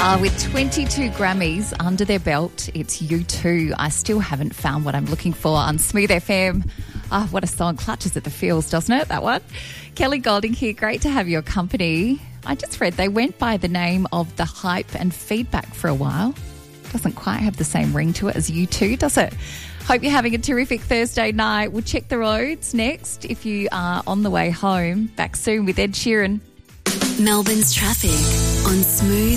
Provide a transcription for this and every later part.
With 22 Grammys under their belt, it's U2. I still haven't found what I'm looking for on Smooth FM. What a song. Clutches at the feels, doesn't it, that one? Kelly Golding here. Great to have your company. I just read they went by the name of The Hype and Feedback for a while. Doesn't quite have the same ring to it as U2, does it? Hope you're having a terrific Thursday night. We'll check the roads next if you are on the way home. Back soon with Ed Sheeran. Melbourne's traffic on Smooth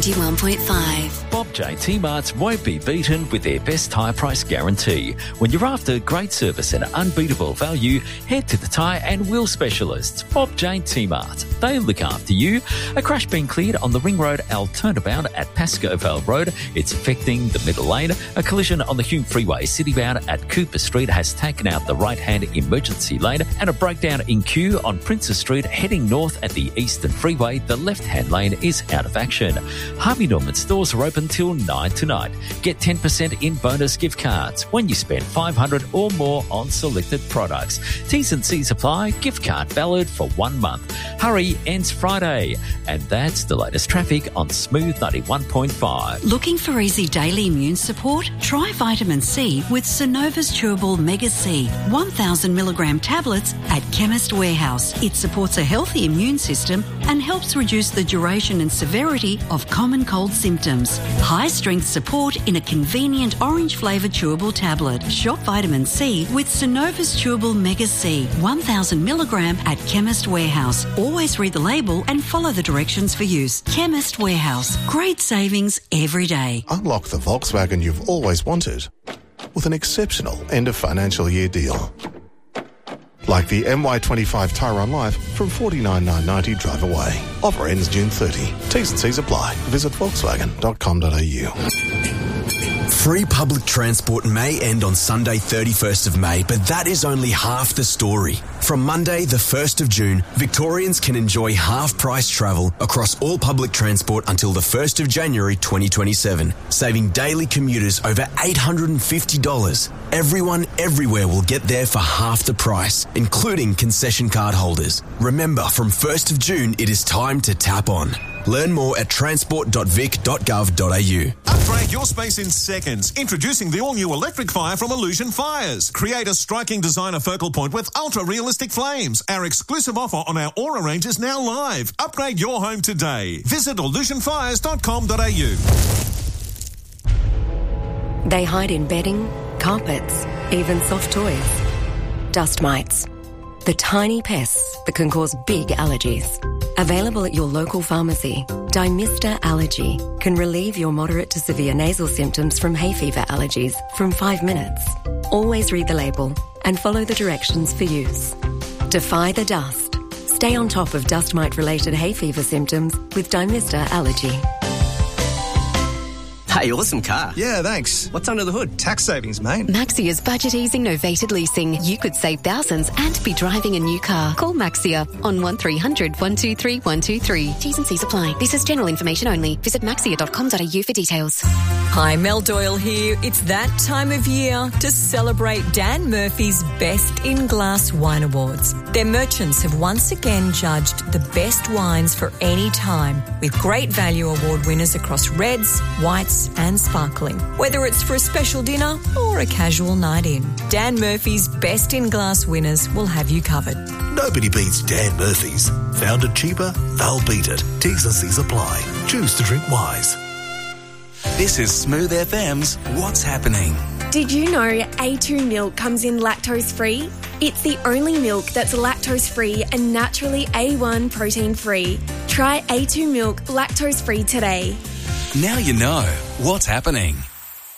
91.5. Bob J T-Marts won't be beaten with their best tyre price guarantee. When you're after great service and unbeatable value, head to the tyre and wheel specialists, Bob J T-Mart. They look after you. A crash being cleared on the Ring Road L turnabout at Pascoe Vale Road. It's affecting the middle lane. A collision on the Hume Freeway citybound at Cooper Street has taken out the right-hand emergency lane, and a breakdown in queue on Princess Street heading north at the Eastern Freeway. The left-hand lane is out of action. Harvey Norman stores are open till 9 tonight. Get 10% in bonus gift cards when you spend $500 or more on selected products. T's and C's apply. Gift card valid for 1 month. Hurry, ends Friday. And that's the latest traffic on Smooth 91.5. Looking for easy daily immune support? Try vitamin C with Synova's Chewable Mega C 1,000 milligram tablets at Chemist Warehouse. It supports a healthy immune system and helps reduce the duration and severity of common cold symptoms. High-strength support in a convenient orange-flavoured chewable tablet. Shop vitamin C with Synova's Chewable Mega C 1,000 milligram at Chemist Warehouse. Always read the label and follow the directions for use. Chemist Warehouse. Great savings every day. Unlock the Volkswagen you've always wanted with an exceptional end-of-financial year deal. Like the MY25 Tyrone Life from $49,990 drive away. Offer ends June 30. T's and C's apply. Visit volkswagen.com.au. Free public transport may end on Sunday 31st of May, but that is only half the story. From Monday the 1st of June, Victorians can enjoy half-price travel across all public transport until the 1st of January 2027, saving daily commuters over $850. Everyone everywhere will get there for half the price, including concession card holders. Remember, from 1st of June, it is time to tap on. Learn more at transport.vic.gov.au. Upgrade your space in seconds. Introducing the all-new electric fire from Illusion Fires. Create a striking designer focal point with ultra-realistic flames. Our exclusive offer on our Aura range is now live. Upgrade your home today. Visit illusionfires.com.au. They hide in bedding, carpets, even soft toys. Dust mites. The tiny pests that can cause big allergies. Available at your local pharmacy, Dymista Allergy can relieve your moderate to severe nasal symptoms from hay fever allergies from 5 minutes. Always read the label and follow the directions for use. Defy the dust. Stay on top of dust mite-related hay fever symptoms with Dymista Allergy. Hey, awesome car. Yeah, thanks. What's under the hood? Tax savings, mate. Maxia's budget-easing novated leasing. You could save thousands and be driving a new car. Call Maxia on 1300 123 123. T's and C's apply. This is general information only. Visit maxia.com.au for details. Hi, Mel Doyle here. It's that time of year to celebrate Dan Murphy's Best in Glass Wine Awards. Their merchants have once again judged the best wines for any time, with great value award winners across reds, whites and sparkling. Whether it's for a special dinner or a casual night in, Dan Murphy's Best in Glass winners will have you covered. Nobody beats Dan Murphy's. Found it cheaper, they'll beat it. T's and C's apply. Choose to drink wise. This is Smooth FM's What's Happening. Did you know A2 milk comes in lactose-free? It's the only milk that's lactose-free and naturally A1 protein-free. Try A2 milk lactose-free today. Now you know what's happening.